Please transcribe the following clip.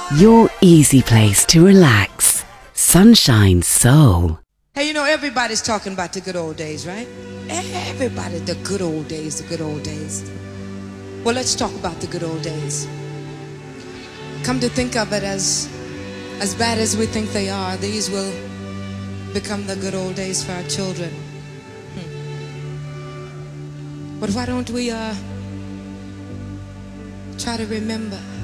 Your easy place to relax. Sunshine Soul. Hey, you know, everybody's talking about the good old days, right? Everybody, the good old days, the good old days. Well, let's talk about the good old days. Come to think of it, as bad as we think they are, these will become the good old days for our children. But why don't we try to remember